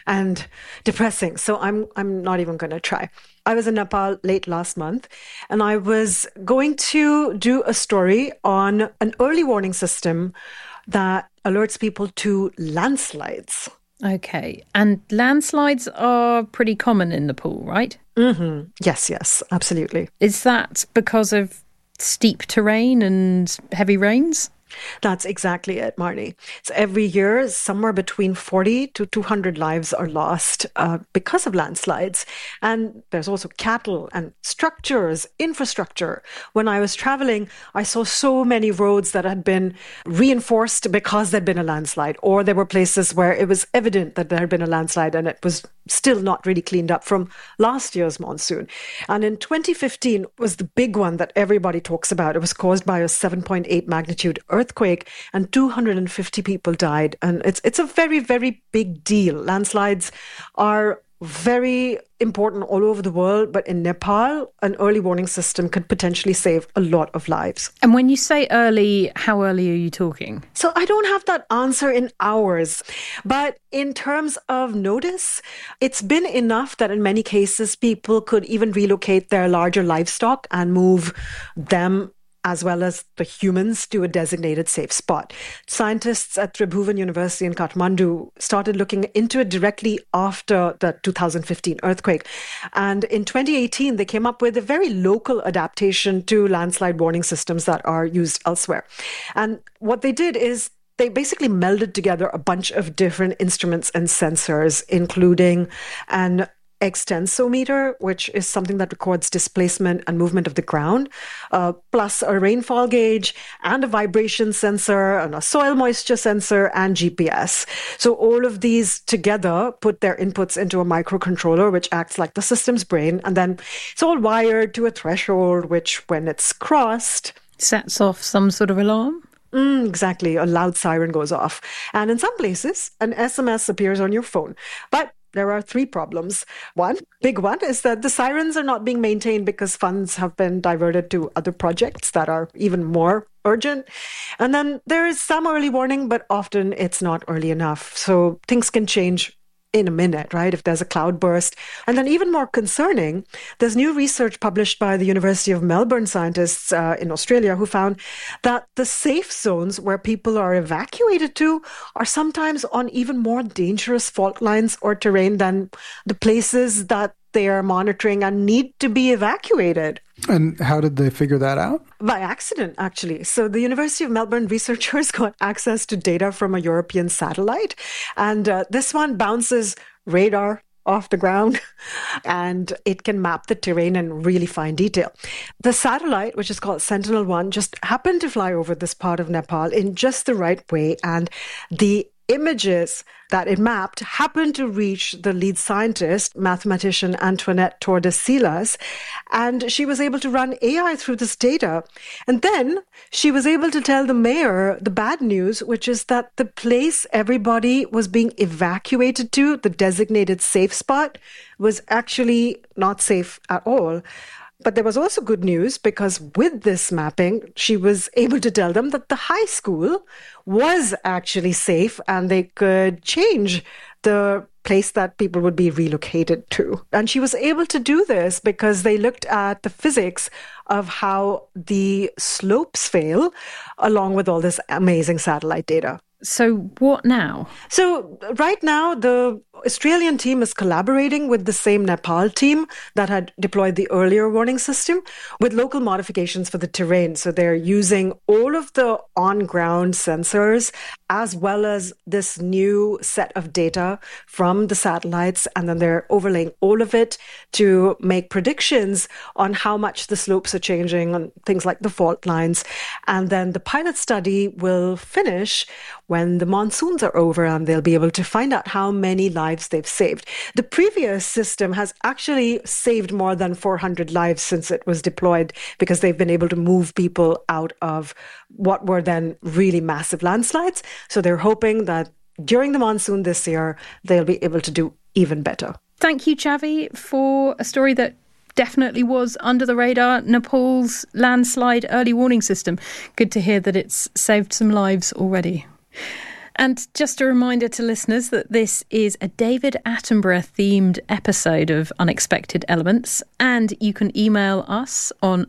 and depressing. So I'm not even going to try. I was in Nepal late last month, and I was going to do a story on an early warning system that alerts people to landslides. Okay. And landslides are pretty common in Nepal, right? Mm-hmm. Yes, absolutely. Is that because of steep terrain and heavy rains? That's exactly it, Marnie. So every year, somewhere between 40 to 200 lives are lost because of landslides. And there's also cattle and structures, infrastructure. When I was traveling, I saw so many roads that had been reinforced because there'd been a landslide, or there were places where it was evident that there had been a landslide and it was still not really cleaned up from last year's monsoon. And in 2015 was the big one that everybody talks about. It was caused by a 7.8 magnitude earthquake, and 250 people died. And it's a very, very big deal. Landslides are very important all over the world, but in Nepal, an early warning system could potentially save a lot of lives. And when you say early, how early are you talking? So I don't have that answer in hours, but in terms of notice, it's been enough that in many cases, people could even relocate their larger livestock and move them as well as the humans to a designated safe spot. Scientists at Tribhuvan University in Kathmandu started looking into it directly after the 2015 earthquake. And in 2018, they came up with a very local adaptation to landslide warning systems that are used elsewhere. And what they did is they basically melded together a bunch of different instruments and sensors, including an extensometer, which is something that records displacement and movement of the ground, plus a rainfall gauge and a vibration sensor and a soil moisture sensor and GPS. So all of these together put their inputs into a microcontroller, which acts like the system's brain. And then it's all wired to a threshold, which when it's crossed, sets off some sort of alarm? Exactly. A loud siren goes off. And in some places, an SMS appears on your phone. But there are three problems. One, big one, is that the sirens are not being maintained because funds have been diverted to other projects that are even more urgent. And then there is some early warning, but often it's not early enough. So things can change in a minute, right? If there's a cloud burst. And then even more concerning, there's new research published by the University of Melbourne scientists in Australia who found that the safe zones where people are evacuated to are sometimes on even more dangerous fault lines or terrain than the places that they are monitoring and need to be evacuated. And how did they figure that out? By accident, actually. So the University of Melbourne researchers got access to data from a European satellite. And this one bounces radar off the ground and it can map the terrain in really fine detail. The satellite, which is called Sentinel-1, just happened to fly over this part of Nepal in just the right way. And the images that it mapped happened to reach the lead scientist, mathematician Antoinette Tordesillas, and she was able to run AI through this data. And then she was able to tell the mayor the bad news, which is that the place everybody was being evacuated to, the designated safe spot, was actually not safe at all. But there was also good news because with this mapping, she was able to tell them that the high school was actually safe and they could change the place that people would be relocated to. And she was able to do this because they looked at the physics of how the slopes fail along with all this amazing satellite data. So what now? So right now, the Australian team is collaborating with the same Nepal team that had deployed the earlier warning system with local modifications for the terrain. So they're using all of the on-ground sensors as well as this new set of data from the satellites. And then they're overlaying all of it to make predictions on how much the slopes are changing on things like the fault lines. And then the pilot study will finish when the monsoons are over and they'll be able to find out how many lives they've saved. The previous system has actually saved more than 400 lives since it was deployed because they've been able to move people out of what were then really massive landslides. So they're hoping that during the monsoon this year, they'll be able to do even better. Thank you, Chavi, for a story that definitely was under the radar, Nepal's landslide early warning system. Good to hear that it's saved some lives already. And just a reminder to listeners that this is a David Attenborough themed episode of Unexpected Elements, and you can email us on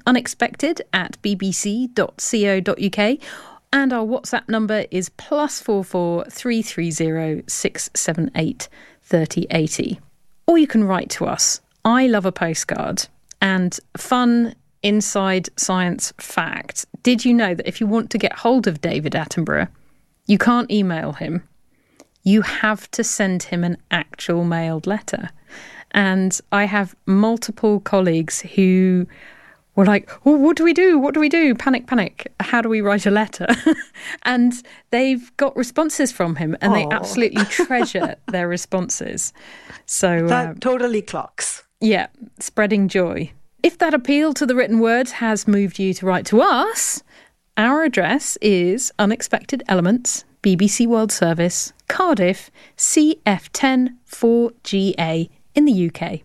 unexpected@bbc.co.uk, and our WhatsApp number is +44 330 678 3080. Or you can write to us. I love a postcard. And fun inside science fact, did you know that if you want to get hold of David Attenborough, you can't email him? You have to send him an actual mailed letter. And I have multiple colleagues who were like, oh, what do we do? What do we do? Panic, panic. How do we write a letter? And they've got responses from him, and they absolutely treasure their responses. So that totally clocks. Yeah, spreading joy. If that appeal to the written word has moved you to write to us, our address is Unexpected Elements, BBC World Service, Cardiff, CF10 4GA in the UK.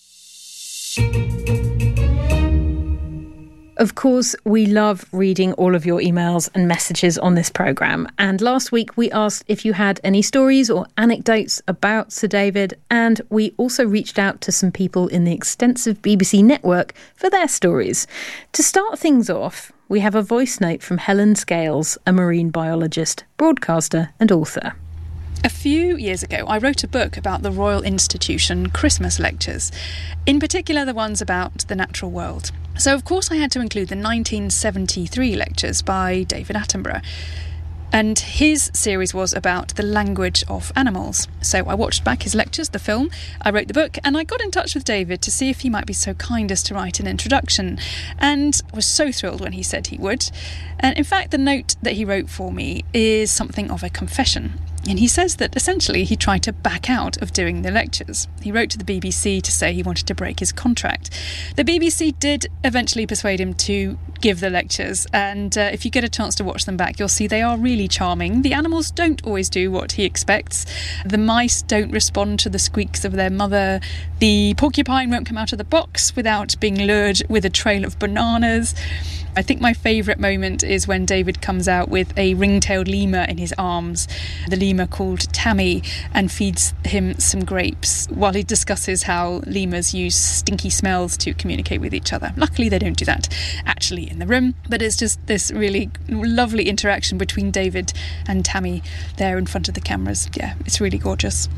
Of course, we love reading all of your emails and messages on this programme. And last week we asked if you had any stories or anecdotes about Sir David. And we also reached out to some people in the extensive BBC network for their stories. To start things off, we have a voice note from Helen Scales, a marine biologist, broadcaster and author. A few years ago, I wrote a book about the Royal Institution Christmas lectures, in particular the ones about the natural world. So, of course, I had to include the 1973 lectures by David Attenborough. And his series was about the language of animals. So I watched back his lectures, the film, I wrote the book, and I got in touch with David to see if he might be so kind as to write an introduction. And was so thrilled when he said he would. And in fact, the note that he wrote for me is something of a confession. And he says that essentially he tried to back out of doing the lectures. He wrote to the BBC to say he wanted to break his contract. The BBC did eventually persuade him to give the lectures, and if you get a chance to watch them back, you'll see they are really charming. The animals don't always do what he expects. The mice don't respond to the squeaks of their mother. The porcupine won't come out of the box without being lured with a trail of bananas. I think my favourite moment is when David comes out with a ring-tailed lemur in his arms, the lemur called Tammy, and feeds him some grapes while he discusses how lemurs use stinky smells to communicate with each other. Luckily, they don't do that actually in the room, but it's just this really lovely interaction between David and Tammy there in front of the cameras. Yeah, it's really gorgeous.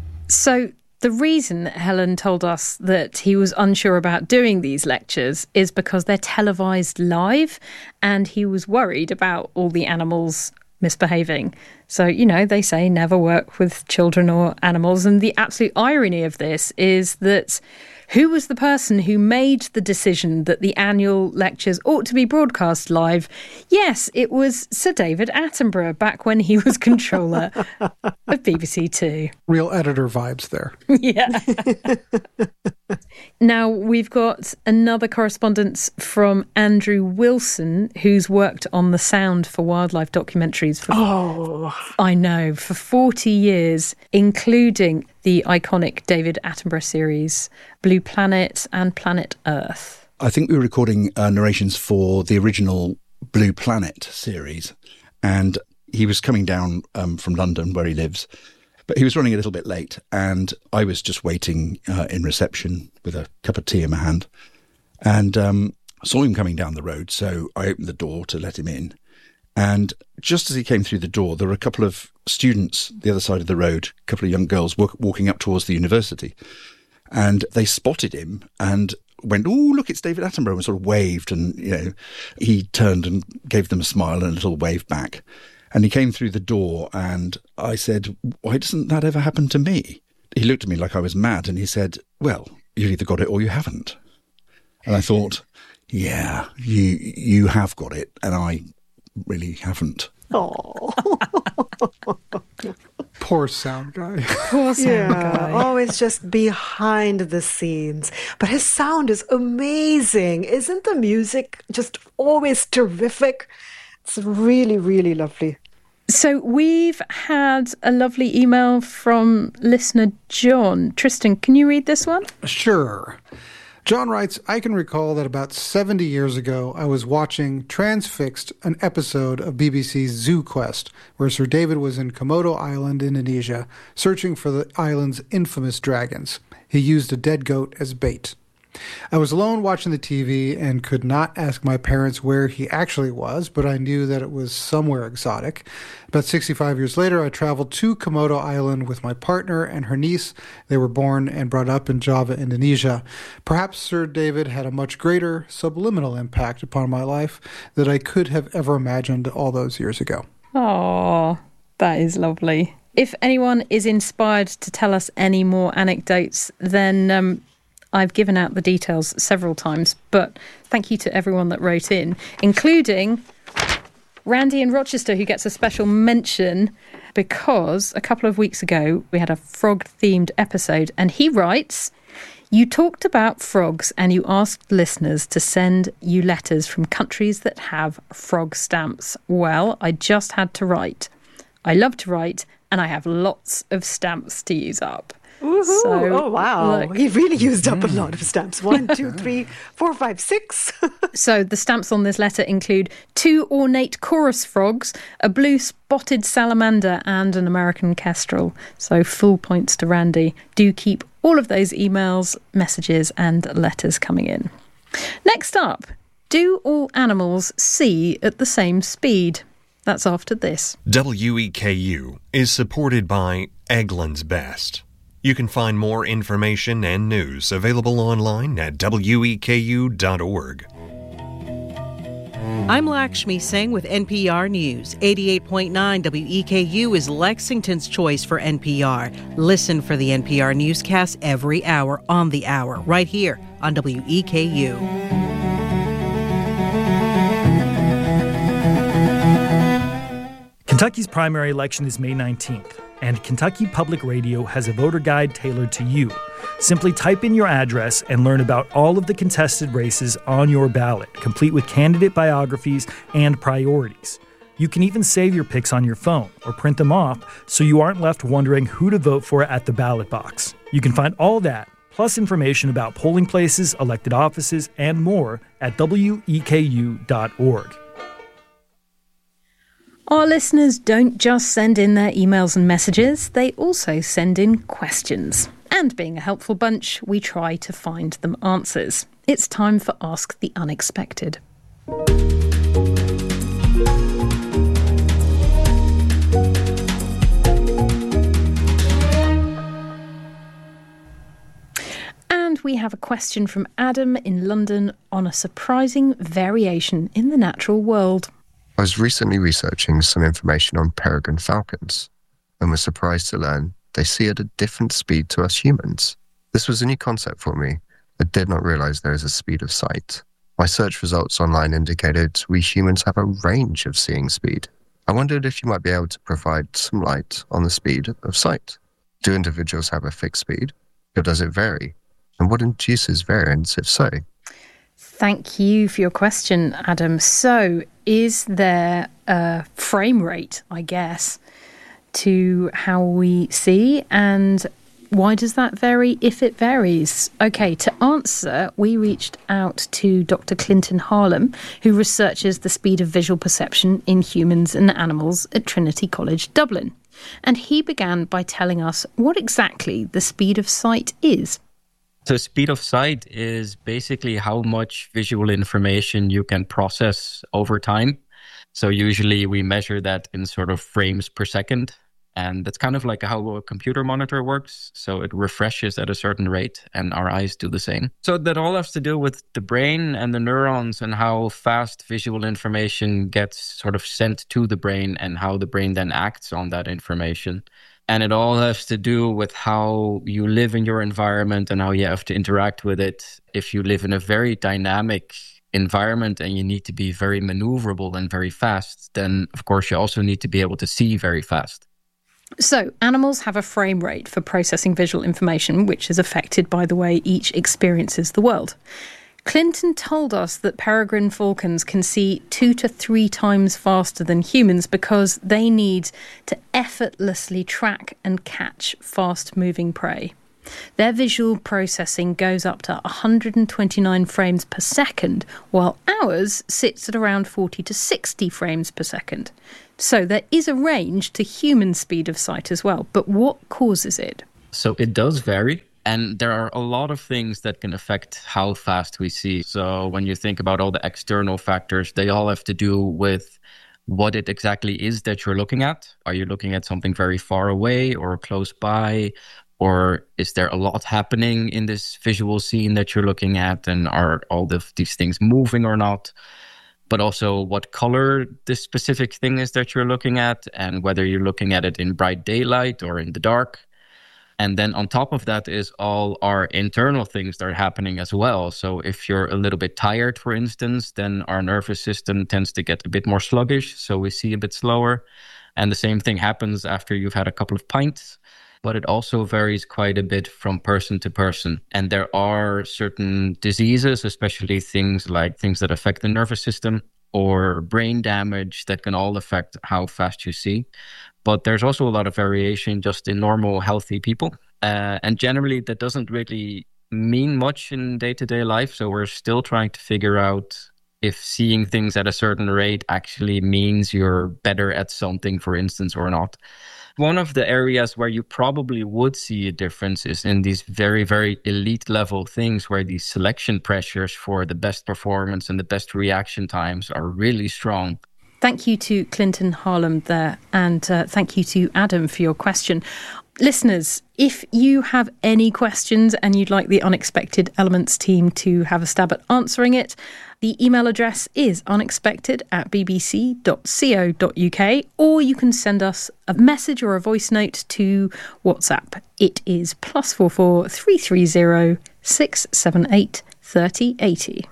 So the reason that Helen told us that he was unsure about doing these lectures is because they're televised live, and he was worried about all the animals misbehaving. So, you know, they say never work with children or animals. And the absolute irony of this is that who was the person who made the decision that the annual lectures ought to be broadcast live? Yes, it was Sir David Attenborough back when he was controller of BBC Two. Real editor vibes there. Yeah. Now, we've got another correspondence from Andrew Wilson, who's worked on the sound for wildlife documentaries for, I know, for 40 years, including the iconic David Attenborough series, Blue Planet and Planet Earth. I think we were recording narrations for the original Blue Planet series, and he was coming down from London, where he lives, but he was running a little bit late, and I was just waiting in reception with a cup of tea in my hand, and saw him coming down the road, so I opened the door to let him in. And just as he came through the door, there were a couple of students the other side of the road, a couple of young girls walking up towards the university. And they spotted him and went, "Oh, look, it's David Attenborough," and sort of waved. And, you know, he turned and gave them a smile and a little wave back. And he came through the door, and I said, "Why doesn't that ever happen to me?" He looked at me like I was mad, and he said, "Well, you've either got it or you haven't." And I thought, yeah, you have got it, and I really haven't. Oh, Poor sound guy. Poor sound guy. Always just behind the scenes. But his sound is amazing. Isn't the music just always terrific? It's really, really lovely. So we've had a lovely email from listener John. Tristan, can you read this one? Sure. John writes, I can recall that about 70 years ago, I was watching Transfixed, an episode of BBC's Zoo Quest, where Sir David was in Komodo Island, Indonesia, searching for the island's infamous dragons. He used a dead goat as bait. I was alone watching the TV and could not ask my parents where he actually was, but I knew that it was somewhere exotic. About 65 years later, I traveled to Komodo Island with my partner and her niece. They were born and brought up in Java, Indonesia. Perhaps Sir David had a much greater subliminal impact upon my life than I could have ever imagined all those years ago. Oh, that is lovely. If anyone is inspired to tell us any more anecdotes, then I've given out the details several times, but thank you to everyone that wrote in, including Randy in Rochester, who gets a special mention because a couple of weeks ago we had a frog-themed episode, and he writes, you talked about frogs and you asked listeners to send you letters from countries that have frog stamps. Well, I just had to write. I love to write, and I have lots of stamps to use up. Woohoo. So, oh, wow. look. He really used up a lot of stamps. 1, 2, 3, 4, 5, 6. So the stamps on this letter include 2 ornate chorus frogs, a blue spotted salamander, and an American kestrel. So full points to Randy. Do keep all of those emails, messages, and letters coming in. Next up, do all animals see at the same speed? That's after this. WEKU is supported by Eggland's Best. You can find more information and news available online at weku.org. I'm Lakshmi Singh with NPR News. 88.9 WEKU is Lexington's choice for NPR. Listen for the NPR newscast every hour on the hour, right here on WEKU. Kentucky's primary election is May 19th, and Kentucky Public Radio has a voter guide tailored to you. Simply type in your address and learn about all of the contested races on your ballot, complete with candidate biographies and priorities. You can even save your picks on your phone or print them off so you aren't left wondering who to vote for at the ballot box. You can find all that, plus information about polling places, elected offices, and more at weku.org. Our listeners don't just send in their emails and messages, they also send in questions. And being a helpful bunch, we try to find them answers. It's time for Ask the Unexpected. And we have a question from Adam in London on a surprising variation in the natural world. I was recently researching some information on peregrine falcons and was surprised to learn they see at a different speed to us humans. This was a new concept for me. I did not realize there is a speed of sight. My search results online indicated we humans have a range of seeing speed. I wondered if you might be able to provide some light on the speed of sight. Do individuals have a fixed speed, or does it vary? And what induces variance if so? Thank you for your question, Adam. So, is there a frame rate, I guess, to how we see, and why does that vary if it varies? Okay, to answer, we reached out to Dr. Clinton Harlem, who researches the speed of visual perception in humans and animals at Trinity College, Dublin. And he began by telling us what exactly the speed of sight is. So speed of sight is basically how much visual information you can process over time. So usually we measure that in sort of frames per second. And that's kind of like how a computer monitor works. So it refreshes at a certain rate and our eyes do the same. So that all has to do with the brain and the neurons and how fast visual information gets sort of sent to the brain and how the brain then acts on that information. And it all has to do with how you live in your environment and how you have to interact with it. If you live in a very dynamic environment and you need to be very maneuverable and very fast, then of course you also need to be able to see very fast. So animals have a frame rate for processing visual information, which is affected by the way each experiences the world. Clinton told us that peregrine falcons can see 2 to 3 times faster than humans because they need to effortlessly track and catch fast-moving prey. Their visual processing goes up to 129 frames per second, while ours sits at around 40 to 60 frames per second. So there is a range to human speed of sight as well. But what causes it? So it does vary. And there are a lot of things that can affect how fast we see. So when you think about all the external factors, they all have to do with what it exactly is that you're looking at. Are you looking at something very far away or close by? Or is there a lot happening in this visual scene that you're looking at? And are all these things moving or not? But also what color this specific thing is that you're looking at, and whether you're looking at it in bright daylight or in the dark. And then on top of that is all our internal things that are happening as well. So if you're a little bit tired, for instance, then our nervous system tends to get a bit more sluggish. So we see a bit slower. And the same thing happens after you've had a couple of pints. But it also varies quite a bit from person to person. And there are certain diseases, especially things that affect the nervous system or brain damage, that can all affect how fast you see. But there's also a lot of variation just in normal, healthy people. And generally, that doesn't really mean much in day-to-day life. So we're still trying to figure out if seeing things at a certain rate actually means you're better at something, for instance, or not. One of the areas where you probably would see a difference is in these very, very elite level things where these selection pressures for the best performance and the best reaction times are really strong. Thank you to Clinton Harlem there, and thank you to Adam for your question. Listeners, if you have any questions and you'd like the Unexpected Elements team to have a stab at answering it, the email address is unexpected@bbc.co.uk, or you can send us a message or a voice note to WhatsApp. It is +44 330 678 3080.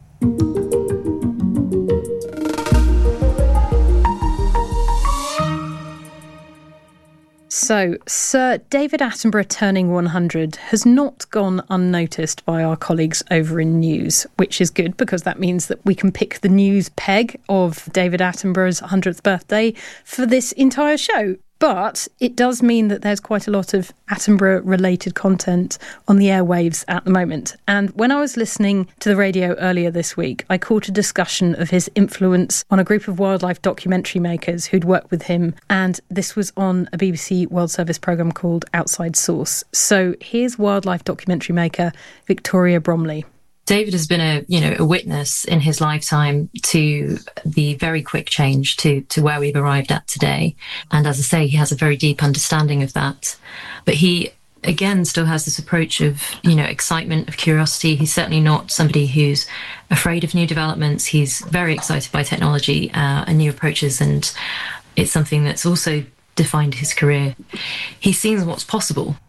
So, Sir David Attenborough turning 100 has not gone unnoticed by our colleagues over in news, which is good because that means that we can pick the news peg of David Attenborough's 100th birthday for this entire show. But it does mean that there's quite a lot of Attenborough-related content on the airwaves at the moment. And when I was listening to the radio earlier this week, I caught a discussion of his influence on a group of wildlife documentary makers who'd worked with him. And this was on a BBC World Service programme called Outside Source. So here's wildlife documentary maker Victoria Bromley. David has been a witness in his lifetime to the very quick change to where we've arrived at today. And as I say, he has a very deep understanding of that. But he, again, still has this approach of, excitement, of curiosity. He's certainly not somebody who's afraid of new developments. He's very excited by technology and new approaches. And it's something that's also defined his career. He's seen what's possible.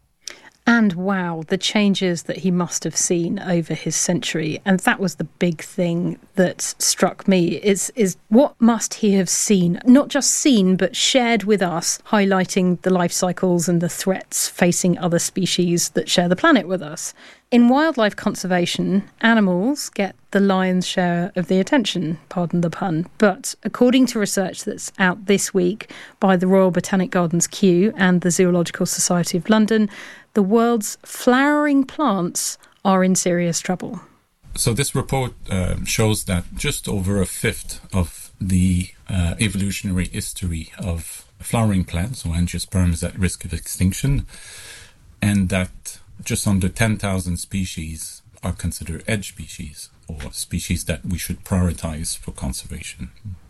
And wow, the changes that he must have seen over his century. And that was the big thing that struck me is what must he have seen? Not just seen, but shared with us, highlighting the life cycles and the threats facing other species that share the planet with us. In wildlife conservation, animals get the lion's share of the attention, pardon the pun. But according to research that's out this week by the Royal Botanic Gardens Kew and the Zoological Society of London, the world's flowering plants are in serious trouble. So this report shows that just over a fifth of the evolutionary history of flowering plants, so angiosperm, is at risk of extinction, and that just under 10,000 species are considered edge species, or species that we should prioritize for conservation.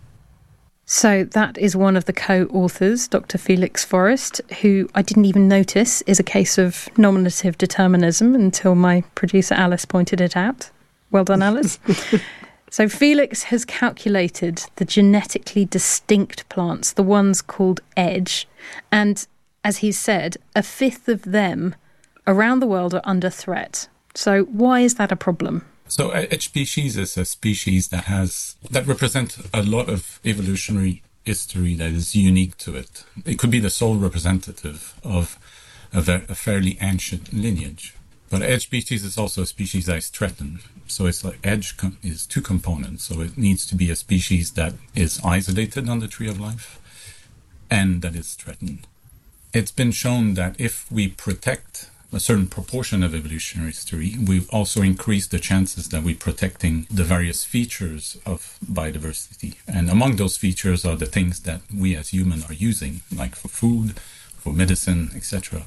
So that is one of the co-authors, Dr. Felix Forrest, who I didn't even notice is a case of nominative determinism until my producer Alice pointed it out. Well done, Alice. So Felix has calculated the genetically distinct plants, the ones called edge, and as he said, a fifth of them around the world are under threat. So why is that a problem? So edge species is a species that represent a lot of evolutionary history that is unique to it. It could be the sole representative of a fairly ancient lineage. But edge species is also a species that is threatened. So it's like edge is two components. So it needs to be a species that is isolated on the tree of life and that is threatened. It's been shown that if we protect a certain proportion of evolutionary history, we've also increased the chances that we're protecting the various features of biodiversity. And among those features are the things that we as humans are using, like for food, for medicine, etc.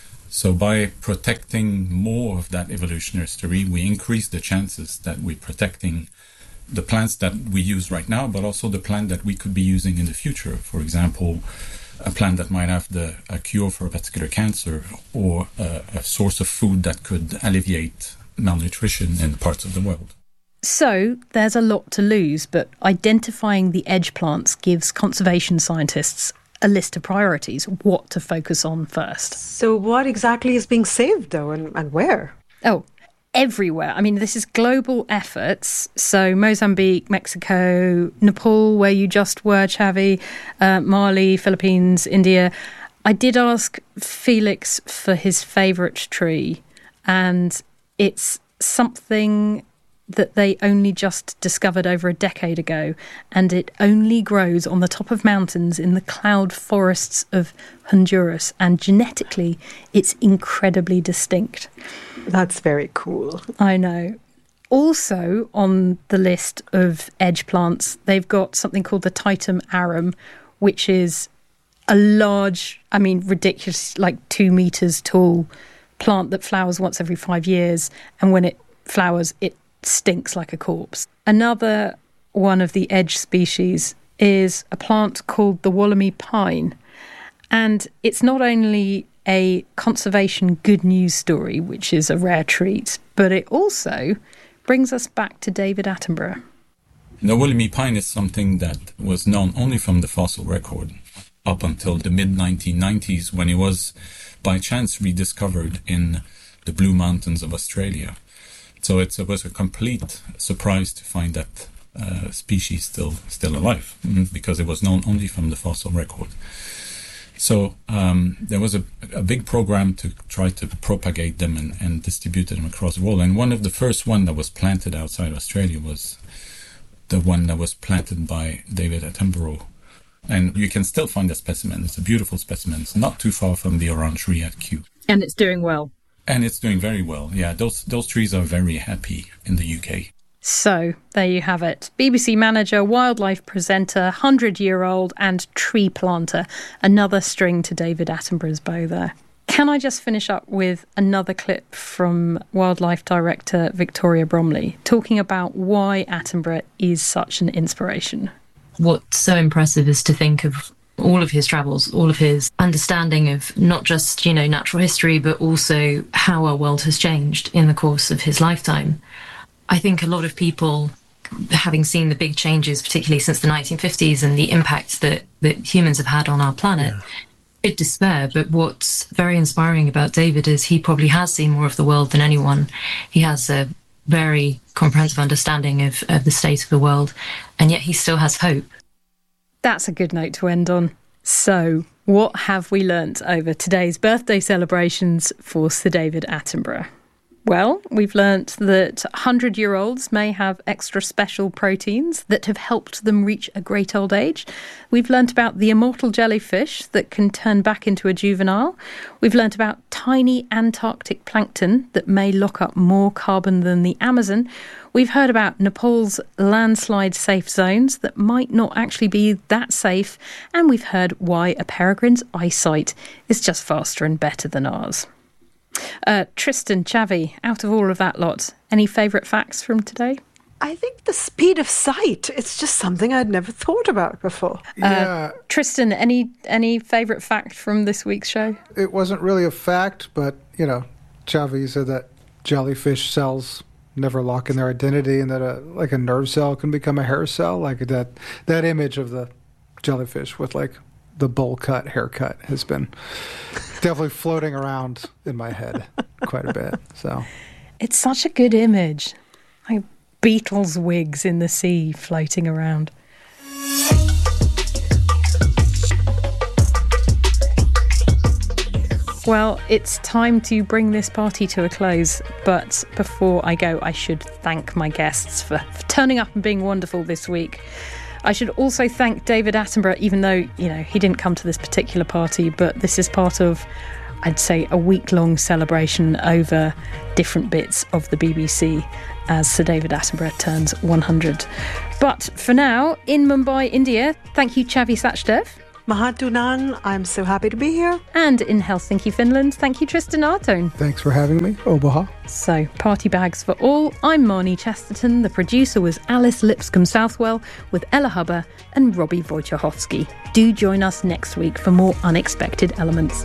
So by protecting more of that evolutionary history, we increase the chances that we're protecting the plants that we use right now, but also the plant that we could be using in the future. For example, a plant that might have a cure for a particular cancer, or a source of food that could alleviate malnutrition in parts of the world. So there's a lot to lose, but identifying the edge plants gives conservation scientists a list of priorities, what to focus on first. So what exactly is being saved, though, and where? Oh, everywhere. I mean, this is global efforts. So Mozambique, Mexico, Nepal, where you just were, Xavi, Mali, Philippines, India. I did ask Felix for his favourite tree, and it's something that they only just discovered over a decade ago, and it only grows on the top of mountains in the cloud forests of Honduras, and genetically it's incredibly distinct. That's very cool. I know. Also on the list of edge plants, they've got something called the Titum arum, which is a large, ridiculous, like 2 meters tall plant that flowers once every 5 years, and when it flowers, it stinks like a corpse. Another one of the edge species is a plant called the Wollemi pine. And it's not only a conservation good news story, which is a rare treat, but it also brings us back to David Attenborough. The Wollemi pine is something that was known only from the fossil record up until the mid-1990s, when it was by chance rediscovered in the Blue Mountains of Australia. So it was a complete surprise to find that species still alive, because it was known only from the fossil record. So there was a big program to try to propagate them and distribute them across the world. And one of the first one that was planted outside Australia was the one that was planted by David Attenborough. And you can still find the specimen. It's a beautiful specimen. It's not too far from the orangery at Kew. And it's doing well. And it's doing very well. Yeah, those trees are very happy in the UK. So, there you have it. BBC manager, wildlife presenter, 100-year-old and tree planter. Another string to David Attenborough's bow there. Can I just finish up with another clip from wildlife director Victoria Bromley, talking about why Attenborough is such an inspiration? What's so impressive is to think of all of his travels, all of his understanding of not just, natural history, but also how our world has changed in the course of his lifetime. I think a lot of people, having seen the big changes, particularly since the 1950s and the impact that humans have had on our planet, bit despair. But what's very inspiring about David is he probably has seen more of the world than anyone. He has a very comprehensive understanding of the state of the world, and yet he still has hope. That's a good note to end on. So, what have we learnt over today's birthday celebrations for Sir David Attenborough? Well, we've learnt that 100-year-olds may have extra special proteins that have helped them reach a great old age. We've learnt about the immortal jellyfish that can turn back into a juvenile. We've learnt about tiny Antarctic plankton that may lock up more carbon than the Amazon. We've heard about Nepal's landslide-safe zones that might not actually be that safe. And we've heard why a peregrine's eyesight is just faster and better than ours. Tristan, Xavi, out of all of that lot, any favourite facts from today? I think the speed of sight, it's just something I'd never thought about before. Tristan, any favourite fact from this week's show? It wasn't really a fact, but, Xavi said that jellyfish cells never lock in their identity, and that a nerve cell can become a hair cell, like that image of the jellyfish with the bowl cut haircut has been definitely floating around in my head quite a bit. So it's such a good image, like Beatles wigs in the sea floating around. Well, it's time to bring this party to a close, but before I go, I should thank my guests for turning up and being wonderful this week. I should also thank David Attenborough, even though, he didn't come to this particular party, but this is part of I'd say, a week-long celebration over different bits of the BBC as Sir David Attenborough turns 100. But for now, in Mumbai, India, thank you, Chavi Sachdev. Mahatunan, I'm so happy to be here. And in Helsinki, Finland, thank you, Tristan Artone. Thanks for having me. Obaha. So, party bags for all. I'm Marnie Chesterton. The producer was Alice Lipscomb-Southwell with Ella Hubber and Robbie Wojciechowski. Do join us next week for more Unexpected Elements.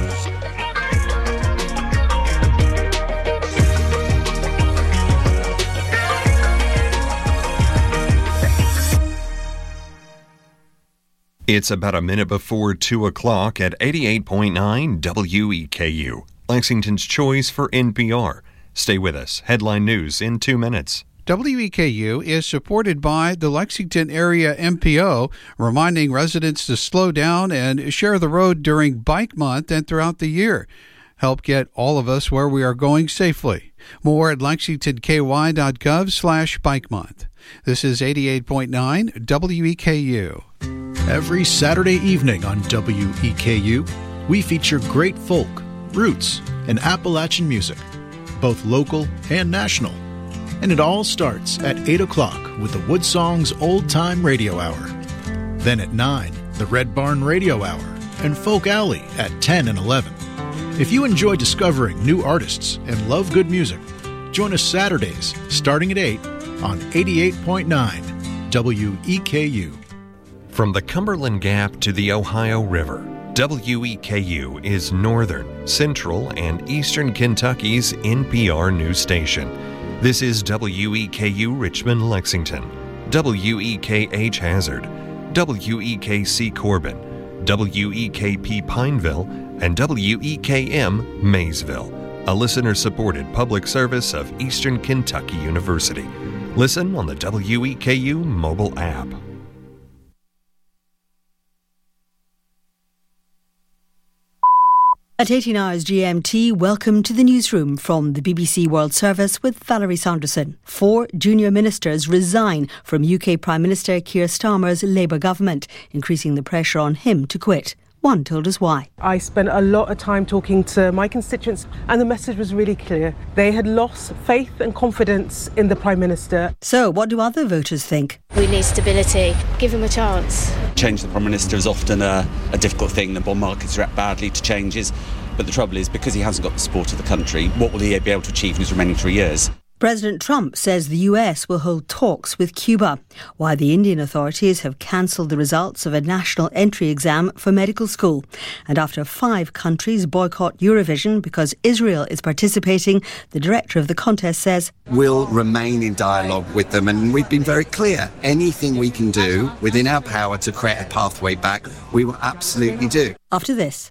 It's about a minute before 2 o'clock at 88.9 WEKU, Lexington's choice for NPR. Stay with us. Headline news in 2 minutes. WEKU is supported by the Lexington Area MPO, reminding residents to slow down and share the road during Bike Month and throughout the year. Help get all of us where we are going safely. More at lexingtonky.gov/Bike Month. This is 88.9 WEKU. Every Saturday evening on WEKU, we feature great folk, roots, and Appalachian music, both local and national. And it all starts at 8 o'clock with the Woodsong's Old Time Radio Hour. Then at 9, the Red Barn Radio Hour, and Folk Alley at 10 and 11. If you enjoy discovering new artists and love good music, join us Saturdays starting at 8 on 88.9 WEKU. From the Cumberland Gap to the Ohio River, WEKU is northern, central, and eastern Kentucky's NPR news station. This is WEKU Richmond, Lexington, WEKH Hazard, WEKC Corbin, WEKP Pineville, and WEKM Maysville, a listener-supported public service of Eastern Kentucky University. Listen on the WEKU mobile app. At 18 hours GMT, welcome to the newsroom from the BBC World Service with Valerie Sanderson. 4 junior ministers resign from UK Prime Minister Keir Starmer's Labour government, increasing the pressure on him to quit. One told us why. I spent a lot of time talking to my constituents and the message was really clear. They had lost faith and confidence in the Prime Minister. So what do other voters think? We need stability. Give him a chance. Change the Prime Minister is often a difficult thing. The bond markets react badly to changes. But the trouble is, because he hasn't got the support of the country, what will he be able to achieve in his remaining 3 years? President Trump says the US will hold talks with Cuba, while the Indian authorities have cancelled the results of a national entry exam for medical school. And after 5 countries boycott Eurovision because Israel is participating, the director of the contest says, "We'll remain in dialogue with them, and we've been very clear. Anything we can do within our power to create a pathway back, we will absolutely do." After this.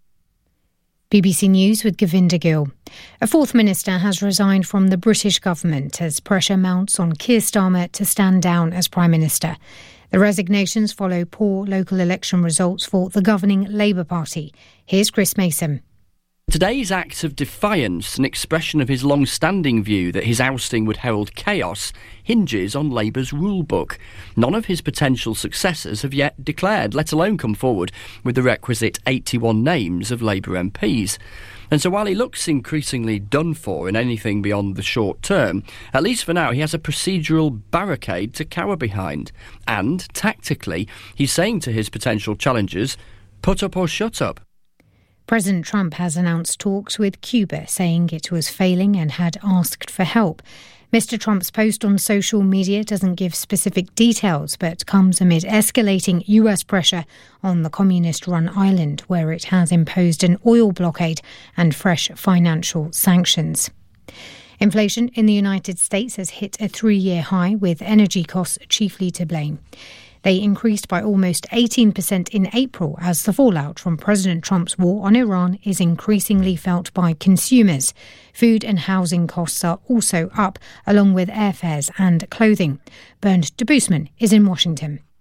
BBC News with Govinda Gill. A 4th minister has resigned from the British government as pressure mounts on Keir Starmer to stand down as Prime Minister. The resignations follow poor local election results for the governing Labour Party. Here's Chris Mason. Today's act of defiance, an expression of his long-standing view that his ousting would herald chaos, hinges on Labour's rulebook. None of his potential successors have yet declared, let alone come forward with the requisite 81 names of Labour MPs. And so while he looks increasingly done for in anything beyond the short term, at least for now he has a procedural barricade to cower behind. And, tactically, he's saying to his potential challengers, put up or shut up. President Trump has announced talks with Cuba, saying it was failing and had asked for help. Mr. Trump's post on social media doesn't give specific details, but comes amid escalating US pressure on the communist-run island, where it has imposed an oil blockade and fresh financial sanctions. Inflation in the United States has hit a 3-year high, with energy costs chiefly to blame. They increased by almost 18% in April as the fallout from President Trump's war on Iran is increasingly felt by consumers. Food and housing costs are also up, along with airfares and clothing. Bernd de Boosman is in Washington.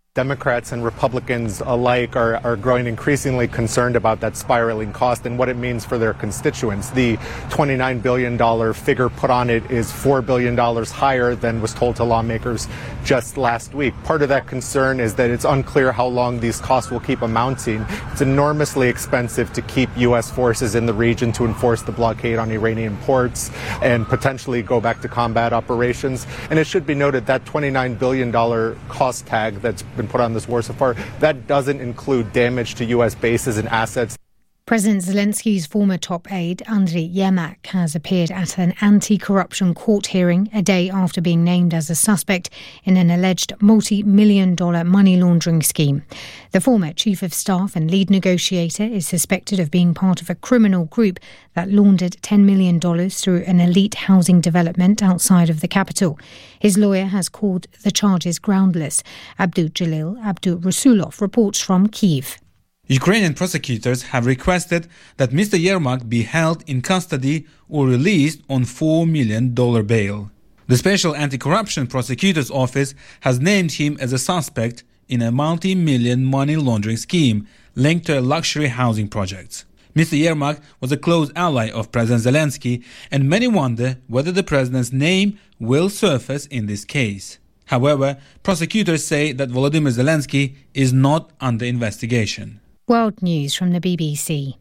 Democrats and Republicans alike are growing increasingly concerned about that spiraling cost and what it means for their constituents. The $29 billion figure put on it is $4 billion higher than was told to lawmakers just last week. Part of that concern is that it's unclear how long these costs will keep amounting. It's enormously expensive to keep U.S. forces in the region to enforce the blockade on Iranian ports and potentially go back to combat operations. And it should be noted that $29 billion cost tag that's been put on this war so far, that doesn't include damage to U.S. bases and assets. President Zelensky's former top aide, Andriy Yermak, has appeared at an anti-corruption court hearing a day after being named as a suspect in an alleged multi-million-dollar money laundering scheme. The former chief of staff and lead negotiator is suspected of being part of a criminal group that laundered $10 million through an elite housing development outside of the capital. His lawyer has called the charges groundless. Abdul-Jalil Abdul-Rasulov reports from Kyiv. Ukrainian prosecutors have requested that Mr. Yermak be held in custody or released on $4 million bail. The Special Anti-Corruption Prosecutor's Office has named him as a suspect in a multi-million money laundering scheme linked to luxury housing projects. Mr. Yermak was a close ally of President Zelensky, and many wonder whether the president's name will surface in this case. However, prosecutors say that Volodymyr Zelensky is not under investigation. World News from the BBC.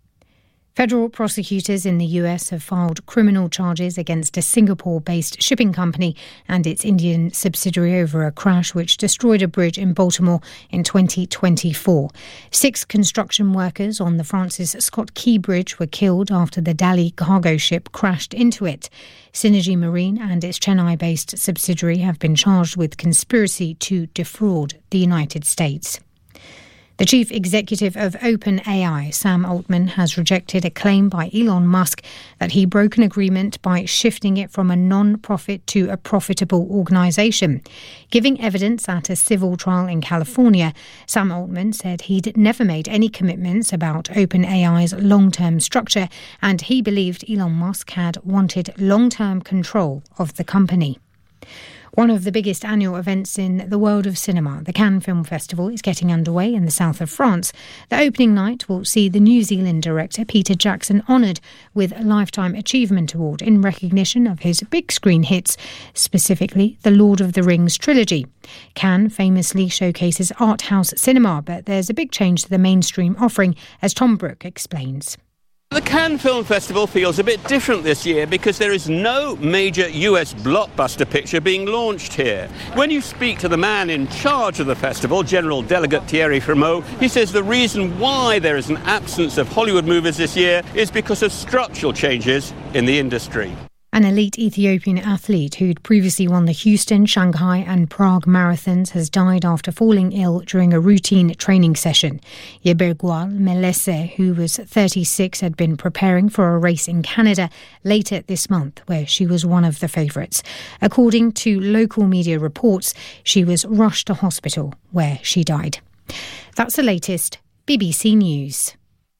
Federal prosecutors in the US have filed criminal charges against a Singapore-based shipping company and its Indian subsidiary over a crash which destroyed a bridge in Baltimore in 2024. 6 construction workers on the Francis Scott Key Bridge were killed after the Dali cargo ship crashed into it. Synergy Marine and its Chennai-based subsidiary have been charged with conspiracy to defraud the United States. The chief executive of OpenAI, Sam Altman, has rejected a claim by Elon Musk that he broke an agreement by shifting it from a non-profit to a profitable organisation. Giving evidence at a civil trial in California, Sam Altman said he'd never made any commitments about OpenAI's long-term structure, and he believed Elon Musk had wanted long-term control of the company. One of the biggest annual events in the world of cinema, the Cannes Film Festival, is getting underway in the south of France. The opening night will see the New Zealand director Peter Jackson honoured with a Lifetime Achievement Award in recognition of his big screen hits, specifically the Lord of the Rings trilogy. Cannes famously showcases art house cinema, but there's a big change to the mainstream offering, as Tom Brooke explains. The Cannes Film Festival feels a bit different this year because there is no major US blockbuster picture being launched here. When you speak to the man in charge of the festival, General Delegate Thierry Frémaux, he says the reason why there is an absence of Hollywood movies this year is because of structural changes in the industry. An elite Ethiopian athlete who'd previously won the Houston, Shanghai and Prague marathons has died after falling ill during a routine training session. Yebergwal Melese, who was 36, had been preparing for a race in Canada later this month, where she was one of the favourites. According to local media reports, she was rushed to hospital, where she died. That's the latest. BBC News.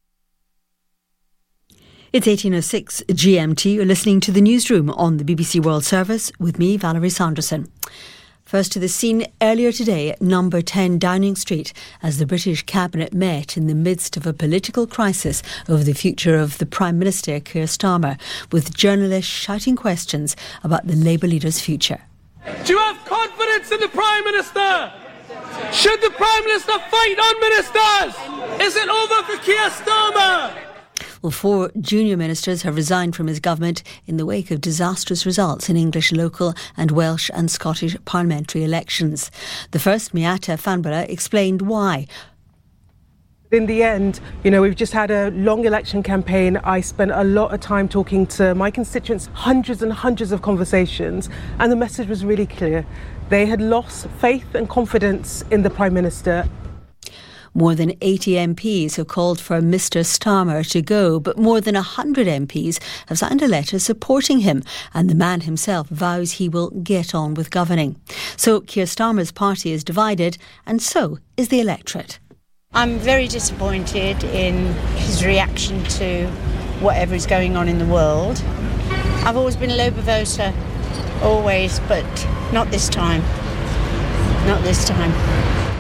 It's 18:06 GMT. You're listening to the newsroom on the BBC World Service with me, Valerie Sanderson. First to the scene earlier today at number 10 Downing Street as the British Cabinet met in the midst of a political crisis over the future of the Prime Minister, Keir Starmer, with journalists shouting questions about the Labour leader's future. Do you have confidence in the Prime Minister? Should the Prime Minister fight on ministers? Is it over for Keir Starmer? Well, 4 junior ministers have resigned from his government in the wake of disastrous results in English local and Welsh and Scottish parliamentary elections. The first, Miata Fanbara, explained why. In the end, we've just had a long election campaign. I spent a lot of time talking to my constituents, hundreds and hundreds of conversations, and the message was really clear. They had lost faith and confidence in the Prime Minister. More than 80 MPs have called for Mr Starmer to go, but more than 100 MPs have signed a letter supporting him, and the man himself vows he will get on with governing. So Keir Starmer's party is divided, and so is the electorate. I'm very disappointed in his reaction to whatever is going on in the world. I've always been a Labour voter, always, but not this time. Not this time.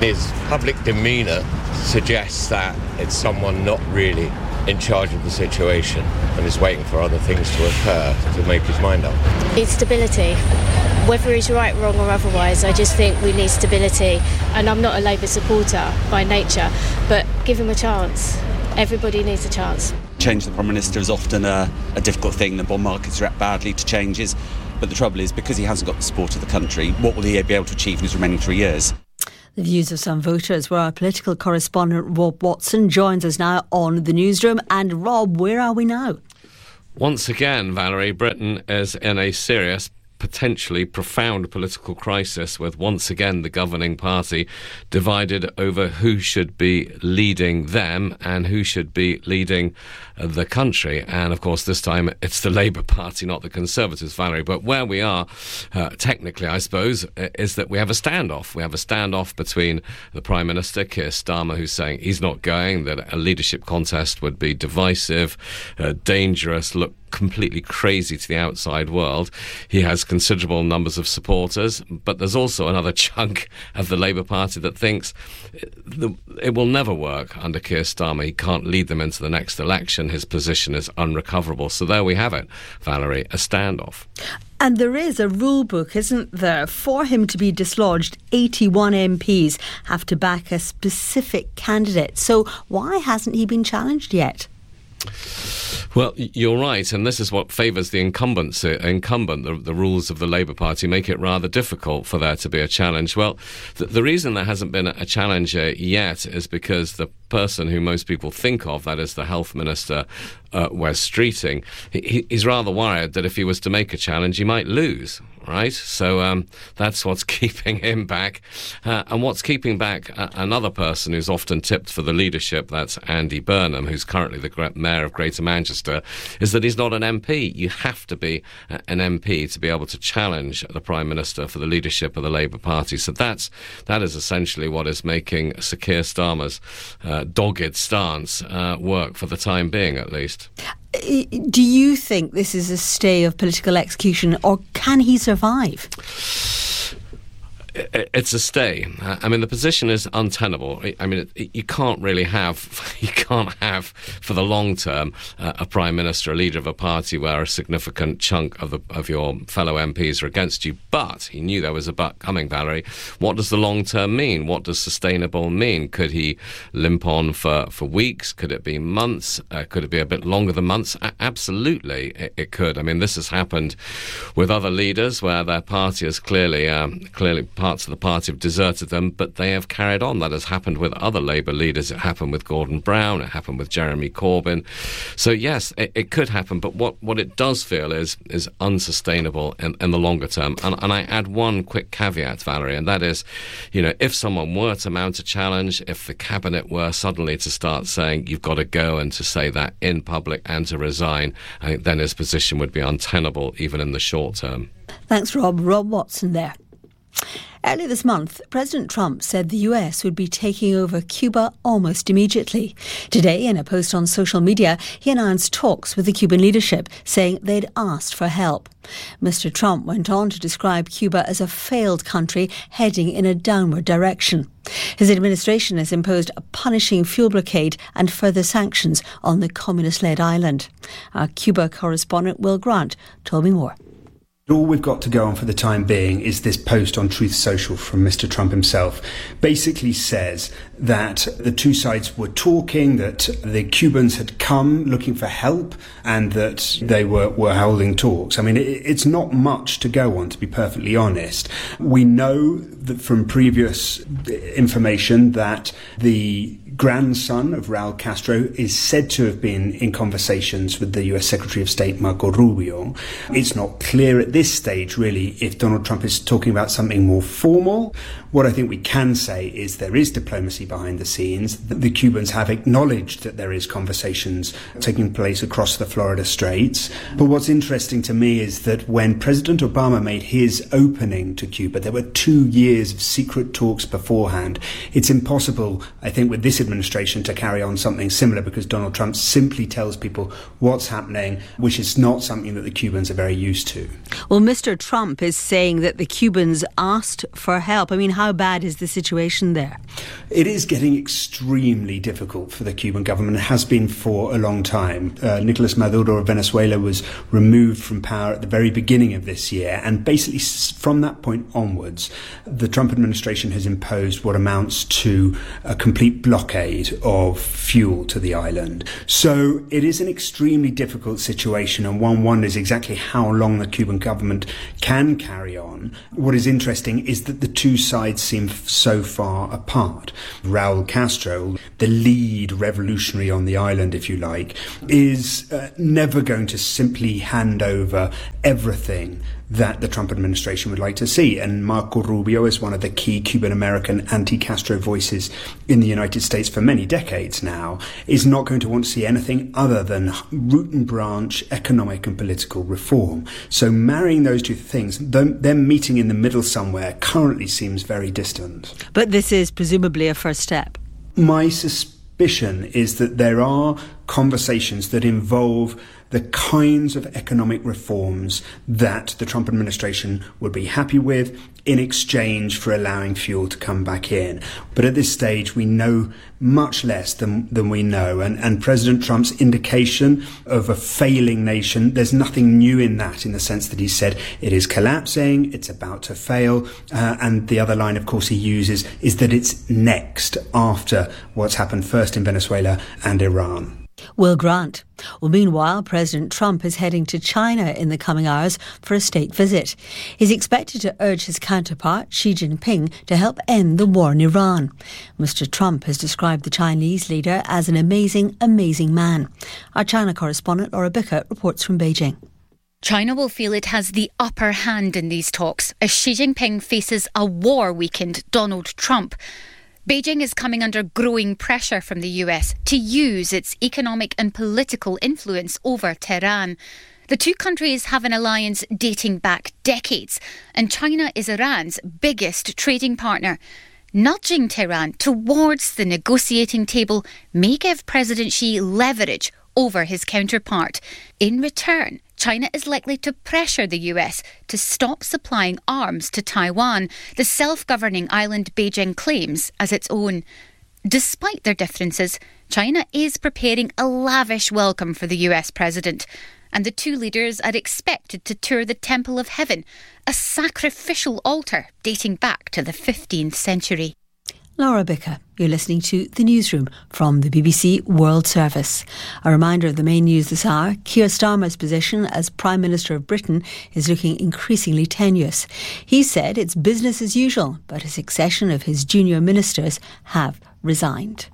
His public demeanour suggests that it's someone not really in charge of the situation and is waiting for other things to occur to make his mind up. It's stability. Whether he's right, wrong or otherwise, I just think we need stability. And I'm not a Labour supporter by nature, but give him a chance. Everybody needs a chance. Change the Prime Minister is often a difficult thing. The bond markets react badly to changes. But the trouble is, because he hasn't got the support of the country, what will he be able to achieve in his remaining 3 years? The views of some voters, where our political correspondent Rob Watson joins us now on the newsroom. And Rob, where are we now? Once again, Valerie, Britain is in a serious, potentially profound political crisis, with once again the governing party divided over who should be leading them and who should be leading the country. And of course this time it's the Labour Party, not the Conservatives, Valerie. But where we are technically, I suppose, is that we have a standoff. We have a standoff between the Prime Minister, Keir Starmer, who's saying he's not going, that a leadership contest would be divisive, dangerous, look completely crazy to the outside world. He has considerable numbers of supporters, but there's also another chunk of the Labour Party that thinks it will never work under Keir Starmer. He can't lead them into the next election. His position is unrecoverable. So there we have it, Valerie, a standoff. And there is a rule book, isn't there? For him to be dislodged, 81 MPs have to back a specific candidate. So why hasn't he been challenged yet? Well, you're right, and this is what favours the incumbent. The rules of the Labour Party make it rather difficult for there to be a challenge. Well, the reason there hasn't been a challenge yet is because the person who most people think of, that is the Health Minister, Wes Streeting, he's rather worried that if he was to make a challenge, he might lose. Right, so that's what's keeping him back, and what's keeping back another person who's often tipped for the leadership, that's Andy Burnham, who's currently the Mayor of Greater Manchester, is that he's not an MP. You have to be an MP to be able to challenge the Prime Minister for the leadership of the Labour Party. So that is essentially what is making Sir Keir Starmer's dogged stance work for the time being, at least. Do you think this is a stay of political execution, or can he survive? It's a stay. I mean, the position is untenable. I mean, you can't have for the long term a Prime Minister, a leader of a party where a significant chunk of your fellow MPs are against you. But he knew there was a but coming, Valerie. What does the long term mean? What does sustainable mean? Could he limp on for weeks? Could it be months? Could it be a bit longer than months? Absolutely, it could. I mean, this has happened with other leaders where their party has clearly parts of the party have deserted them, but they have carried on. That has happened with other Labour leaders. It happened with Gordon Brown. It happened with Jeremy Corbyn. So yes, it could happen, but what it does feel is unsustainable in the longer term. And I add one quick caveat, Valerie, and that is, if someone were to mount a challenge, if the cabinet were suddenly to start saying you've got to go, and to say that in public and to resign, I think then his position would be untenable even in the short term. Thanks, Rob. Rob Watson there. Earlier this month, President Trump said the US would be taking over Cuba almost immediately. Today, in a post on social media, he announced talks with the Cuban leadership, saying they'd asked for help. Mr. Trump went on to describe Cuba as a failed country heading in a downward direction. His administration has imposed a punishing fuel blockade and further sanctions on the communist-led island. Our Cuba correspondent Will Grant told me more. All we've got to go on for the time being is this post on Truth Social from Mr. Trump himself. Basically says that the two sides were talking, that the Cubans had come looking for help, and that they were holding talks. I mean, it's not much to go on, to be perfectly honest. We know that from previous information that the grandson of Raul Castro is said to have been in conversations with the US Secretary of State Marco Rubio. It's not clear at this stage, really, if Donald Trump is talking about something more formal. What I think we can say is there is diplomacy behind the scenes. The Cubans have acknowledged that there is conversations taking place across the Florida Straits. But what's interesting to me is that when President Obama made his opening to Cuba, there were 2 years of secret talks beforehand. It's impossible, I think, with this administration to carry on something similar, because Donald Trump simply tells people what's happening, which is not something that the Cubans are very used to. Well, Mr. Trump is saying that the Cubans asked for help. I mean, how bad is the situation there? It is getting extremely difficult for the Cuban government. It has been for a long time. Nicolas Maduro of Venezuela was removed from power at the very beginning of this year, and basically from that point onwards, the Trump administration has imposed what amounts to a complete blockade of fuel to the island. So it is an extremely difficult situation, and one wonders exactly how long the Cuban government can carry on. What is interesting is that the two sides seem so far apart. Raul Castro, the lead revolutionary on the island, if you like, is never going to simply hand over everything that the Trump administration would like to see. And Marco Rubio is one of the key Cuban-American anti-Castro voices in the United States for many decades now, is not going to want to see anything other than root and branch economic and political reform. So marrying those two things, them meeting in the middle somewhere, currently seems very distant. But this is presumably a first step. My suspicion is that there are conversations that involve the kinds of economic reforms that the Trump administration would be happy with in exchange for allowing fuel to come back in. But at this stage, we know much less than we know. And President Trump's indication of a failing nation, there's nothing new in that, in the sense that he said it is collapsing, it's about to fail. And the other line, of course, he uses is that it's next after what's happened first in Venezuela and Iran. Will Grant. Well, meanwhile, President Trump is heading to China in the coming hours for a state visit. He's expected to urge his counterpart, Xi Jinping, to help end the war in Iran. Mr. Trump has described the Chinese leader as an amazing, amazing man. Our China correspondent, Laura Bickert, reports from Beijing. China will feel it has the upper hand in these talks as Xi Jinping faces a war-weakened Donald Trump. Beijing is coming under growing pressure from the US to use its economic and political influence over Tehran. The two countries have an alliance dating back decades, and China is Iran's biggest trading partner. Nudging Tehran towards the negotiating table may give President Xi leverage over his counterpart. In return, China is likely to pressure the US to stop supplying arms to Taiwan, the self-governing island Beijing claims as its own. Despite their differences, China is preparing a lavish welcome for the US president, and the two leaders are expected to tour the Temple of Heaven, a sacrificial altar dating back to the 15th century. Laura Bicker, you're listening to The Newsroom from the BBC World Service. A reminder of the main news this hour: Keir Starmer's position as Prime Minister of Britain is looking increasingly tenuous. He said it's business as usual, but a succession of his junior ministers have resigned.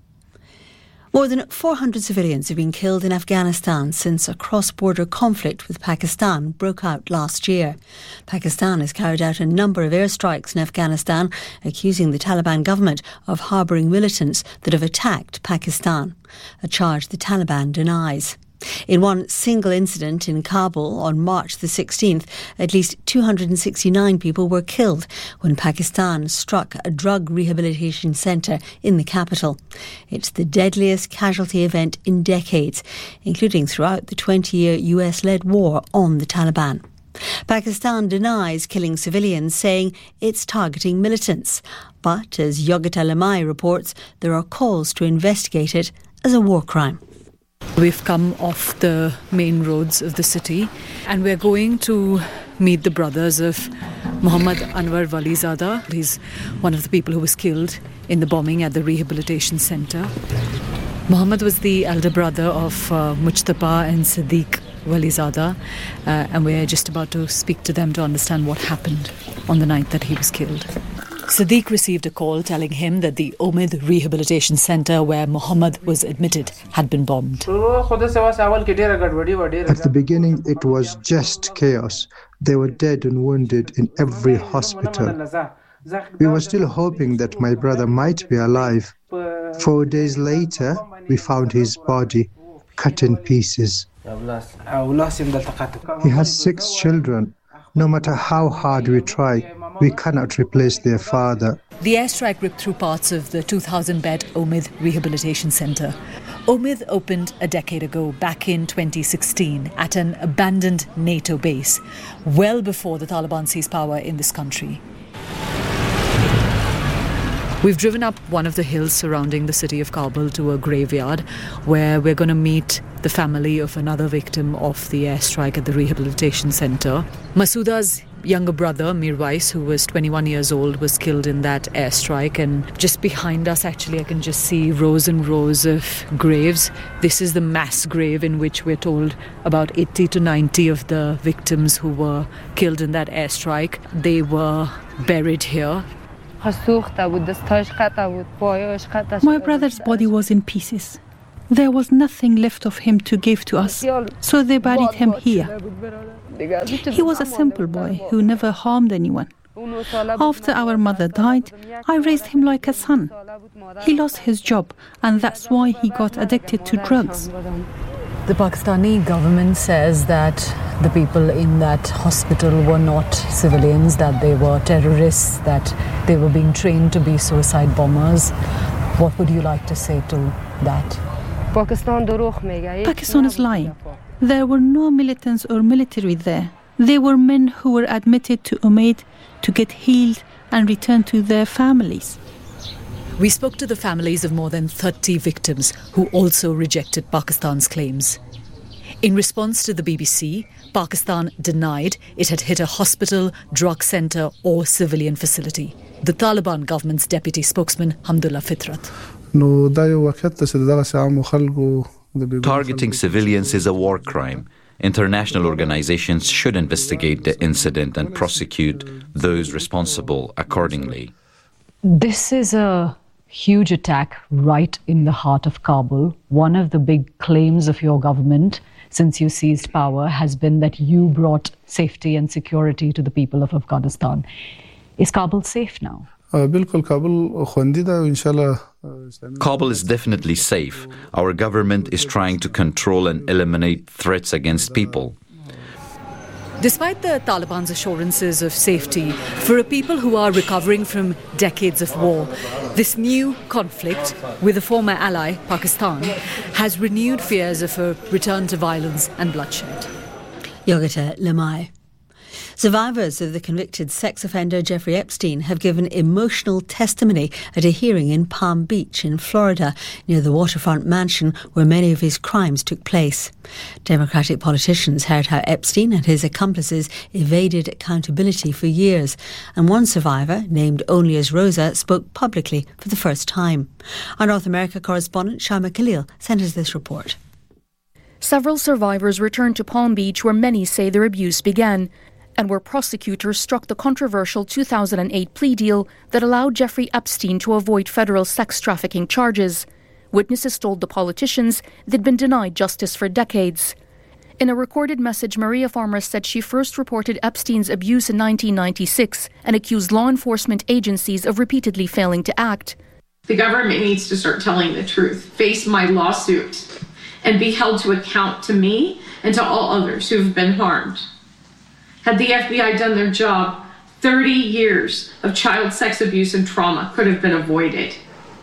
More than 400 civilians have been killed in Afghanistan since a cross-border conflict with Pakistan broke out last year. Pakistan has carried out a number of airstrikes in Afghanistan, accusing the Taliban government of harbouring militants that have attacked Pakistan, a charge the Taliban denies. In one single incident in Kabul on March the 16th, at least 269 people were killed when Pakistan struck a drug rehabilitation centre in the capital. It's the deadliest casualty event in decades, including throughout the 20-year US-led war on the Taliban. Pakistan denies killing civilians, saying it's targeting militants. But, as Yogita Lamai reports, there are calls to investigate it as a war crime. We've come off the main roads of the city and we're going to meet the brothers of Muhammad Anwar Walizada. He's one of the people who was killed in the bombing at the rehabilitation centre. Muhammad was the elder brother of Mujtaba and Sadiq Walizada, and we're just about to speak to them to understand what happened on the night that he was killed. Sadiq received a call telling him that the Omid Rehabilitation Centre where Muhammad was admitted had been bombed. At the beginning, it was just chaos. They were dead and wounded in every hospital. We were still hoping that my brother might be alive. 4 days later, we found his body cut in pieces. He has 6 children. No matter how hard we try, we cannot replace their father. The airstrike ripped through parts of the 2,000-bed Omid Rehabilitation Centre. Omid opened a decade ago, back in 2016, at an abandoned NATO base, well before the Taliban seized power in this country. We've driven up one of the hills surrounding the city of Kabul to a graveyard where we're going to meet the family of another victim of the airstrike at the rehabilitation centre. Masouda's younger brother, Mirwais, who was 21 years old, was killed in that airstrike. And just behind us, actually, I can just see rows and rows of graves. This is the mass grave in which we're told about 80 to 90 of the victims who were killed in that airstrike. They were buried here. My brother's body was in pieces. There was nothing left of him to give to us, so they buried him here. He was a simple boy who never harmed anyone. After our mother died, I raised him like a son. He lost his job, and that's why he got addicted to drugs. The Pakistani government says that the people in that hospital were not civilians, that they were terrorists, that they were being trained to be suicide bombers. What would you like to say to that? Pakistan is lying. There were no militants or military there. They were men who were admitted to Omid to get healed and return to their families. We spoke to the families of more than 30 victims who also rejected Pakistan's claims. In response to the BBC, Pakistan denied it had hit a hospital, drug centre or civilian facility. The Taliban government's deputy spokesman, Hamdullah Fitrat. Targeting civilians is a war crime. International organizations should investigate the incident and prosecute those responsible accordingly. This is a huge attack right in the heart of Kabul. One of the big claims of your government since you seized power has been that you brought safety and security to the people of Afghanistan. Is Kabul safe now? Kabul is definitely safe. Our government is trying to control and eliminate threats against people. Despite the Taliban's assurances of safety, for a people who are recovering from decades of war, this new conflict with a former ally, Pakistan, has renewed fears of a return to violence and bloodshed. Yogita Lemay. Survivors of the convicted sex offender Jeffrey Epstein have given emotional testimony at a hearing in Palm Beach in Florida, near the waterfront mansion where many of his crimes took place. Democratic politicians heard how Epstein and his accomplices evaded accountability for years, and one survivor, named only as Rosa, spoke publicly for the first time. Our North America correspondent Shaima Khalil sent us this report. Several survivors returned to Palm Beach, where many say their abuse began, and where prosecutors struck the controversial 2008 plea deal that allowed Jeffrey Epstein to avoid federal sex trafficking charges. Witnesses told the politicians they'd been denied justice for decades. In a recorded message, Maria Farmer said she first reported Epstein's abuse in 1996 and accused law enforcement agencies of repeatedly failing to act. The government needs to start telling the truth, face my lawsuit, and be held to account to me and to all others who have been harmed. Had the FBI done their job, 30 years of child sex abuse and trauma could have been avoided.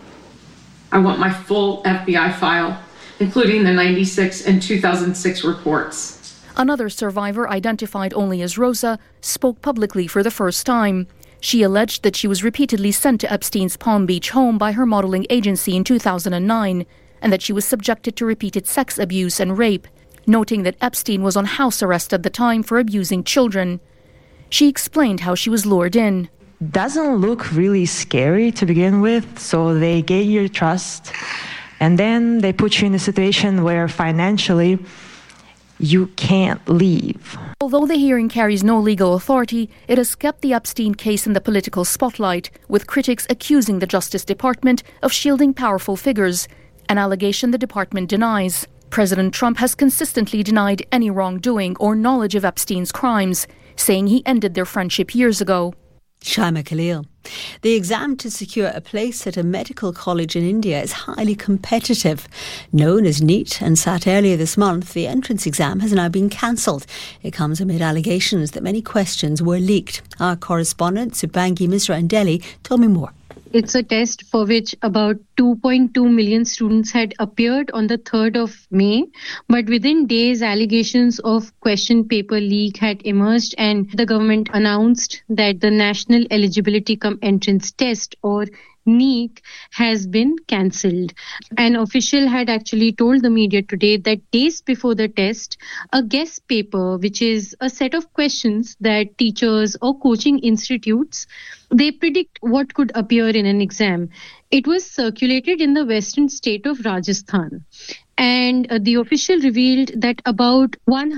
I want my full FBI file, including the 96 and 2006 reports. Another survivor, identified only as Rosa, spoke publicly for the first time. She alleged that she was repeatedly sent to Epstein's Palm Beach home by her modeling agency in 2009, and that she was subjected to repeated sex abuse and rape, noting that Epstein was on house arrest at the time for abusing children. She explained how she was lured in. Doesn't look really scary to begin with, so they gain your trust, and then they put you in a situation where financially you can't leave. Although the hearing carries no legal authority, it has kept the Epstein case in the political spotlight, with critics accusing the Justice Department of shielding powerful figures, an allegation the department denies. President Trump has consistently denied any wrongdoing or knowledge of Epstein's crimes, saying he ended their friendship years ago. Shaima Khalil. The exam to secure a place at a medical college in India is highly competitive. Known as NEET and sat earlier this month, the entrance exam has now been cancelled. It comes amid allegations that many questions were leaked. Our correspondent, Subhangi Misra in Delhi, told me more. It's a test for which about 2.2 million students had appeared on the 3rd of May. But within days, allegations of question paper leak had emerged and the government announced that the National Eligibility Cum Entrance Test, or NEET, has been cancelled. An official had actually told the media today that days before the test, a guest paper, which is a set of questions that teachers or coaching institutes, they predict what could appear in an exam. It was circulated in the western state of Rajasthan. And the official revealed that about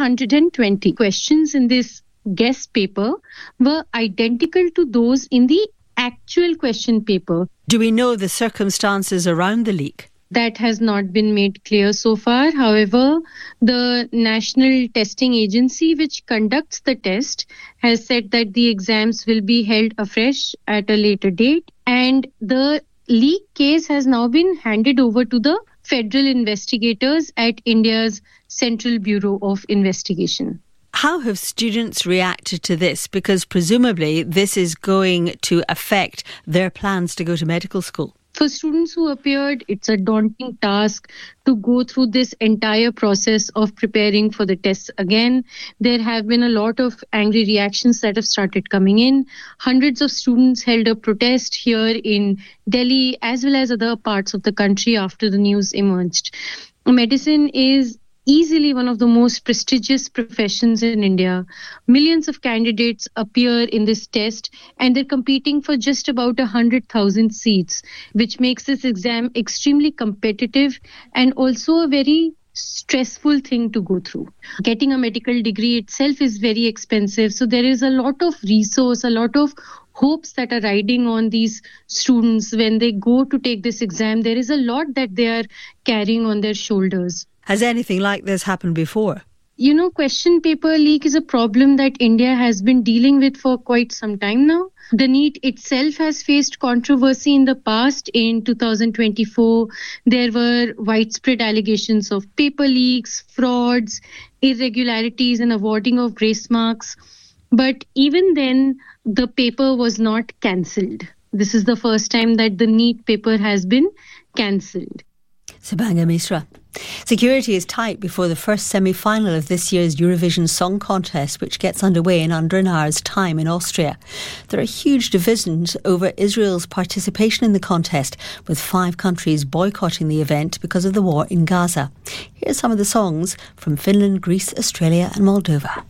120 questions in this guest paper were identical to those in the actual question paper. Do we know the circumstances around the leak? That has not been made clear so far. However, the National Testing Agency, which conducts the test, has said that the exams will be held afresh at a later date. And the leak case has now been handed over to the federal investigators at India's Central Bureau of Investigation. How have students reacted to this? Because presumably this is going to affect their plans to go to medical school. For students who appeared, it's a daunting task to go through this entire process of preparing for the tests again. There have been a lot of angry reactions that have started coming in. Hundreds of students held a protest here in Delhi as well as other parts of the country after the news emerged. Medicine is easily one of the most prestigious professions in India. Millions of candidates appear in this test and they're competing for just about 100,000 seats, which makes this exam extremely competitive and also a very stressful thing to go through. Getting a medical degree itself is very expensive, so there is a lot of resource, a lot of hopes that are riding on these students when they go to take this exam. There is a lot that they are carrying on their shoulders. Has anything like this happened before? You know, question paper leak is a problem that India has been dealing with for quite some time now. The NEET itself has faced controversy in the past. In 2024, there were widespread allegations of paper leaks, frauds, irregularities in awarding of grace marks. But even then, the paper was not cancelled. This is the first time that the NEET paper has been cancelled. Subhangi Misra. Security is tight before the first semi-final of this year's Eurovision Song Contest, which gets underway in under an hour's time in Austria. There are huge divisions over Israel's participation in the contest, with 5 countries boycotting the event because of the war in Gaza. Here's some of the songs from Finland, Greece, Australia and Moldova.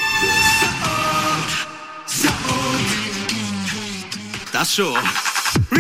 That's sure.